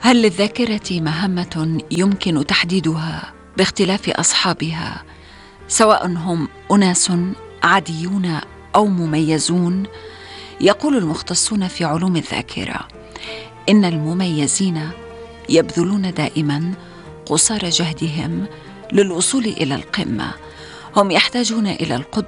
هل للذاكرة مهمة يمكن تحديدها باختلاف أصحابها، سواء هم أناس عاديون أو مميزون؟ يقول المختصون في علوم الذاكرة إن المميزين يبذلون دائما قصارى جهدهم للوصول إلى القمة. هم يحتاجون إلى القدرة